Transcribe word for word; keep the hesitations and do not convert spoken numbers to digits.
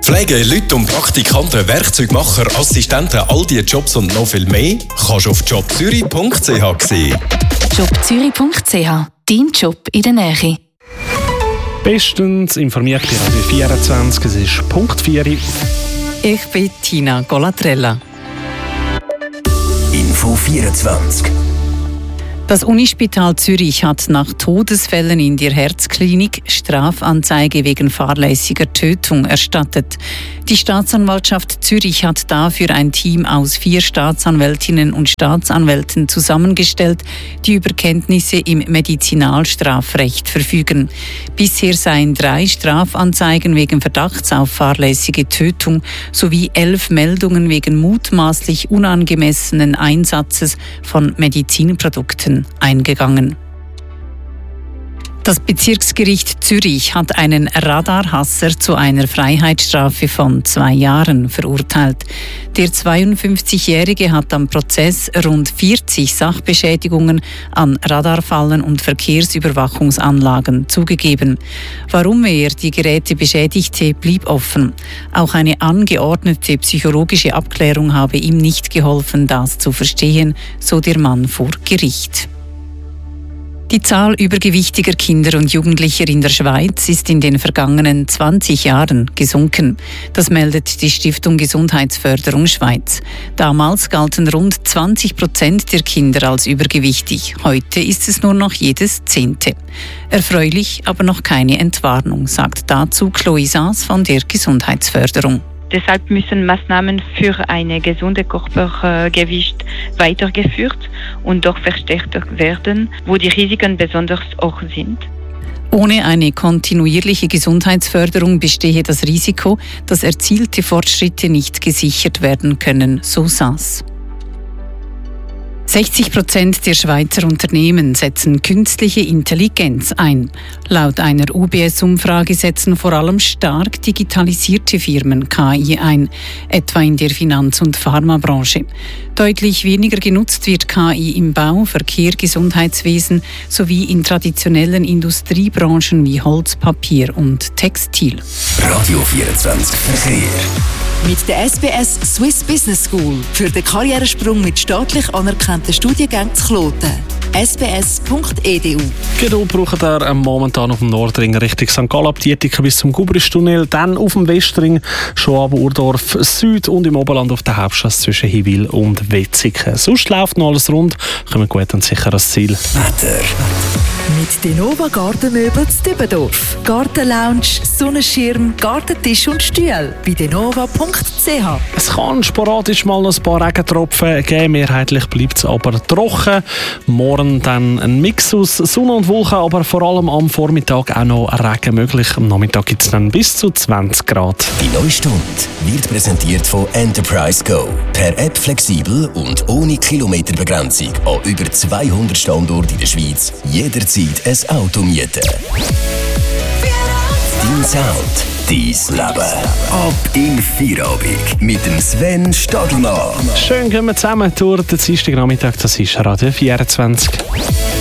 Pflege, Leute und Praktikanten, Werkzeugmacher, Assistenten, all diese Jobs und noch viel mehr kannst du auf job zürich punkt c h sehen. job zürich punkt c h, dein Job in der Nähe. Bestens informiert bei Radio vierundzwanzig, es ist Punkt vier. Ich bin Tina Golatrella. Info vierundzwanzig. Das Unispital Zürich hat nach Todesfällen in der Herzklinik Strafanzeige wegen fahrlässiger Tötung erstattet. Die Staatsanwaltschaft Zürich hat dafür ein Team aus vier Staatsanwältinnen und Staatsanwälten zusammengestellt, die über Kenntnisse im Medizinalstrafrecht verfügen. Bisher seien drei Strafanzeigen wegen Verdachts auf fahrlässige Tötung sowie elf Meldungen wegen mutmaßlich unangemessenen Einsatzes von Medizinprodukten eingegangen. Das Bezirksgericht Zürich hat einen Radarhasser zu einer Freiheitsstrafe von zwei Jahren verurteilt. Der zweiundfünfzigjährige hat am Prozess rund vierzig Sachbeschädigungen an Radarfallen und Verkehrsüberwachungsanlagen zugegeben. Warum er die Geräte beschädigte, blieb offen. Auch eine angeordnete psychologische Abklärung habe ihm nicht geholfen, das zu verstehen, so der Mann vor Gericht. Die Zahl übergewichtiger Kinder und Jugendlicher in der Schweiz ist in den vergangenen zwanzig Jahren gesunken. Das meldet die Stiftung Gesundheitsförderung Schweiz. Damals galten rund zwanzig Prozent der Kinder als übergewichtig. Heute ist es nur noch jedes Zehnte. Erfreulich, aber noch keine Entwarnung, sagt dazu Chloe Saas von der Gesundheitsförderung. Deshalb müssen Maßnahmen für ein gesundes Körpergewicht weitergeführt und doch verstärkt werden, wo die Risiken besonders hoch sind. Ohne eine kontinuierliche Gesundheitsförderung bestehe das Risiko, dass erzielte Fortschritte nicht gesichert werden können, so Saas. sechzig Prozent der Schweizer Unternehmen setzen künstliche Intelligenz ein. Laut einer U B S-Umfrage setzen vor allem stark digitalisierte Firmen K I ein, etwa in der Finanz- und Pharmabranche. Deutlich weniger genutzt wird K I im Bau, Verkehr, Gesundheitswesen sowie in traditionellen Industriebranchen wie Holz, Papier und Textil. Radio vierundzwanzig Verkehr. Mit der S B S Swiss Business School für den Karrieresprung mit staatlich anerkannten Studiengängen zu Kloten. s b s punkt e d u. Genau, braucht er momentan auf dem Nordring Richtung Sankt Gallen ab Dietiken bis zum Gubristunnel, dann auf dem Westring schon ab Urdorf Süd und im Oberland auf der Hauptstrasse zwischen Hiwil und Wetzikon. Sonst läuft noch alles rund, kommen gut und sicher ans Ziel. Wetter. Mit Denova Gartenmöbel zu Dübendorf. Gartenlounge, Sonnenschirm, Gartentisch und Stühle bei denova punkt c h. Es kann sporadisch mal noch ein paar Regentropfen geben, mehrheitlich bleibt es aber trocken. Morgen dann ein Mix aus Sonne und Wolken, aber vor allem am Vormittag auch noch Regen möglich. Am Nachmittag gibt es dann bis zu zwanzig Grad. Die neue Stunde wird präsentiert von Enterprise Go. Per App flexibel und ohne Kilometerbegrenzung an über zweihundert Standorten in der Schweiz. Jederzeit ein Auto mieten. Dein Sound, dein Leben. Ab in Feierabend mit dem Sven Stadelmann. Schön, gehen wir zusammen durch den Dienstagnachmittag. Das ist Radio vierundzwanzig.